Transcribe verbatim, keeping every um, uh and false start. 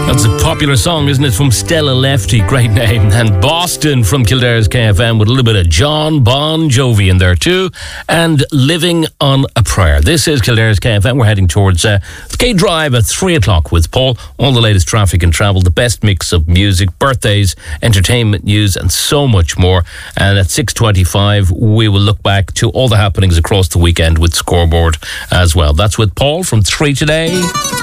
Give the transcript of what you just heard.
That's a popular song, isn't it? From Stella Lefty, great name. And Boston from Kildare's K F M with a little bit of John Bon Jovi in there too. And Living on a Prayer. This is Kildare's K F M. We're heading towards uh, K Drive at three o'clock with Paul. All the latest traffic and travel, the best mix of music, birthdays, entertainment news, and so much more. And at six twenty-five, we will look back to all the happenings across the weekend with Scoreboard as well. That's with Paul from three today.